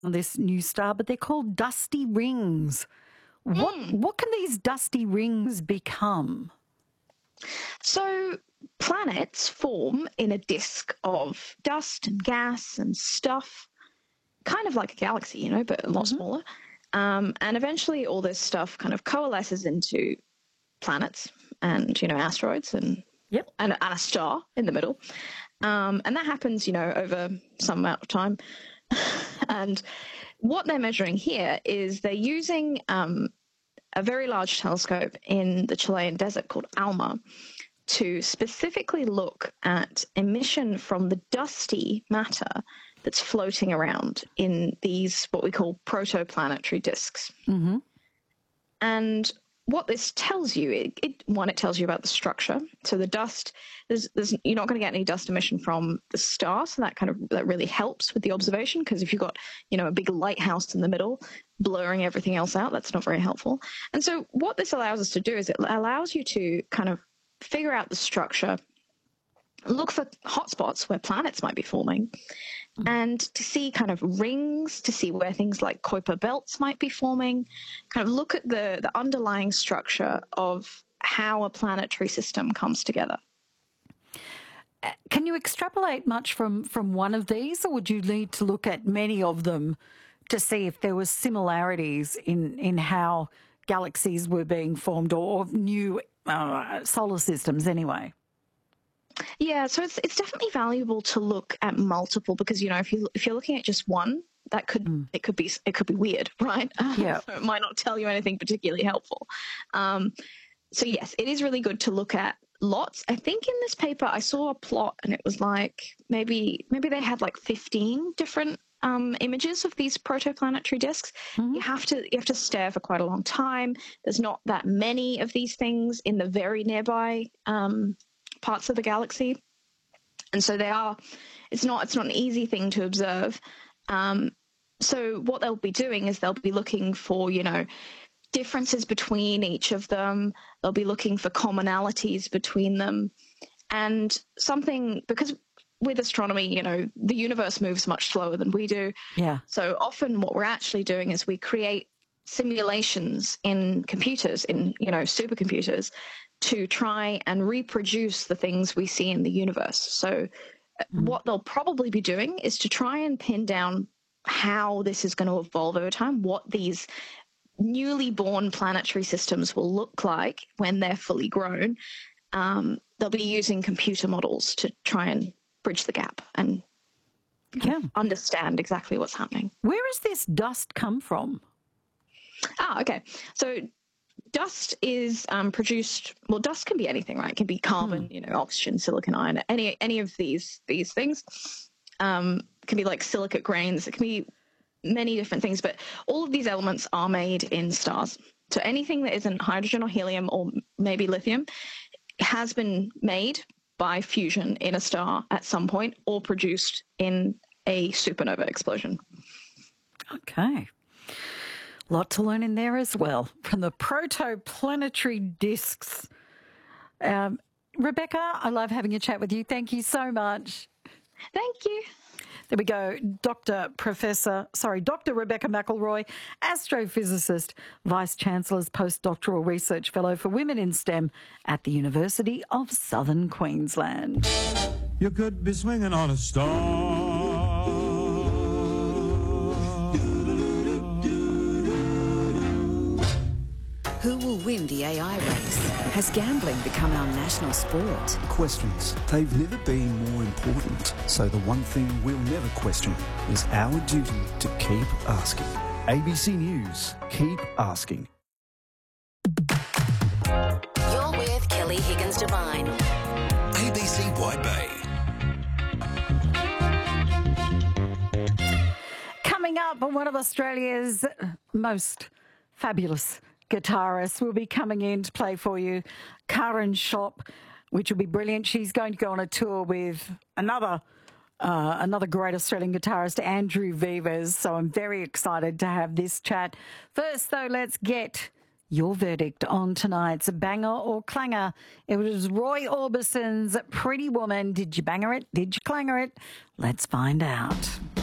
this new star, but they're called dusty rings. What can these dusty rings become? So planets form in a disk of dust and gas and stuff, kind of like a galaxy, but a lot smaller. And eventually all this stuff kind of coalesces into planets and, asteroids and a star in the middle. And that happens, over some amount of time. And what they're measuring here is they're using a very large telescope in the Chilean desert called ALMA to specifically look at emission from the dusty matter that's floating around in these, what we call protoplanetary disks. Mm-hmm. And what this tells you, it tells you about the structure. So the dust, you're not going to get any dust emission from the star, so that really helps with the observation, because if you've got, a big lighthouse in the middle blurring everything else out, that's not very helpful. And so what this allows us to do is it allows you to kind of figure out the structure, look for hotspots where planets might be forming, and to see kind of rings, to see where things like Kuiper belts might be forming, kind of look at the underlying structure of how a planetary system comes together. Can you extrapolate much from one of these, or would you need to look at many of them to see if there were similarities in how galaxies were being formed, or new solar systems anyway? Yeah, so it's definitely valuable to look at multiple, because if you're looking at just one, that it could be weird, right? Yeah. So it might not tell you anything particularly helpful. So yes, it is really good to look at lots. I think in this paper I saw a plot, and it was like maybe they had like 15 different images of these protoplanetary disks. Mm-hmm. You have to stare for quite a long time. There's not that many of these things in the very nearby parts of the galaxy, and so it's not an easy thing to observe. So what they'll be doing is they'll be looking for differences between each of them. They'll be looking for commonalities between them, and because with astronomy, the universe moves much slower than we do. Yeah. So often what we're actually doing is we create simulations in computers, in supercomputers, to try and reproduce the things we see in the universe. So what they'll probably be doing is to try and pin down how this is going to evolve over time, what these newly born planetary systems will look like when they're fully grown. They'll be using computer models to try and bridge the gap and understand exactly what's happening. Where has this dust come from? Okay. So dust is produced. Well, dust can be anything, right? It can be carbon, oxygen, silicon, iron, any of these things. It can be like silicate grains. It can be many different things, but all of these elements are made in stars. So anything that isn't hydrogen or helium or maybe lithium has been made by fusion in a star at some point, or produced in a supernova explosion. Okay. Lot to learn in there as well, from the protoplanetary disks. Rebecca, I love having a chat with you. Thank you so much. Thank you. There we go. Dr. Rebecca McElroy, astrophysicist, Vice-Chancellor's Postdoctoral Research Fellow for Women in STEM at the University of Southern Queensland. You could be swinging on a star. Who will win the AI race? Has gambling become our national sport? Questions. They've never been more important. So the one thing we'll never question is our duty to keep asking. ABC News. Keep asking. You're with Kelly Higgins-Devine. ABC White Bay. Coming up, one of Australia's most fabulous guitarist will be coming in to play for you, Karen Shop, which will be brilliant. She's going to go on a tour with another great Australian guitarist, Andrew Vivers. So I'm very excited to have this chat. First, though, let's get your verdict on tonight's banger or clanger. It was Roy Orbison's Pretty Woman. Did you banger it? Did you clanger it? Let's find out.